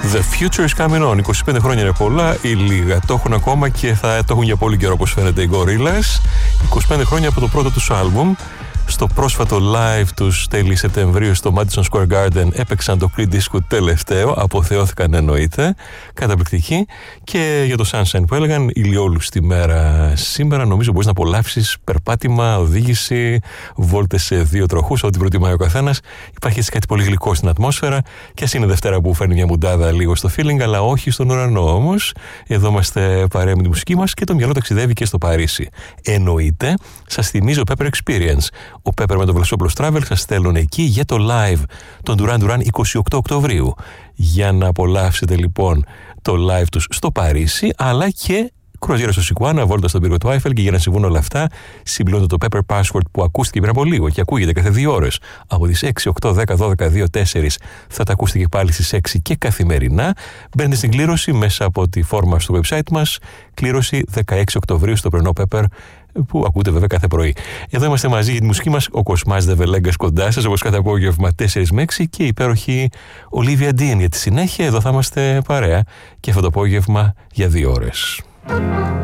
The future is coming on. 25 χρόνια είναι πολλά ή λίγα. Το έχουν ακόμα και θα το έχουν για πολύ καιρό, όπως φαίνεται, οι Gorillaz. 25 χρόνια από το πρώτο τους άλμπουμ. Στο πρόσφατο live τους τέλη Σεπτεμβρίου στο Madison Square Garden έπαιξαν το Creed Disco τελευταίο, αποθεώθηκαν εννοείται, καταπληκτική. Και για το Sunshine που έλεγαν, ηλιόλουστη μέρα σήμερα, νομίζω μπορείς να απολαύσεις περπάτημα, οδήγηση, βόλτες σε δύο τροχούς, ό,τι προτιμάει ο καθένας. Υπάρχει έτσι κάτι πολύ γλυκό στην ατμόσφαιρα και ας είναι Δευτέρα που φέρνει μια μουντάδα λίγο στο feeling, αλλά όχι στον ουρανό όμως. Εδώ είμαστε παρέα με τη μουσική μας και το μυαλό ταξιδεύει και στο Παρίσι. Εννοείται, σας θυμίζω Pepper Experience. Ο Pepper με το Βλασόπουλος Travel σας στέλνουν εκεί για το live των Duran Duran 28 Οκτωβρίου. Για να απολαύσετε λοιπόν το live τους στο Παρίσι, αλλά και κρουαζιέρα στο Σικουάνα, βόλτα στον πύργο του Άιφελ, και για να συμβούν όλα αυτά, συμπληρώνετε το Pepper Password που ακούστηκε πριν από λίγο και ακούγεται κάθε 2 ώρες. Από τις 6, 8, 10, 12, 2, 4 θα τα ακούσετε και πάλι στις 6 και καθημερινά. Μπαίνετε στην κλήρωση μέσα από τη φόρμα στο website μας. Κλήρωση 16 Οκτωβρίου στο πρωινό Pepper, που ακούτε βέβαια κάθε πρωί. Εδώ είμαστε μαζί για τη μουσική μας, ο Κοσμάς Δεβελέγκας κοντά σας, όπως κάθε απόγευμα 4 με 6, και η υπέροχη Olivia Dean. Για τη συνέχεια εδώ θα είμαστε παρέα και αυτό το απόγευμα για 2 ώρες.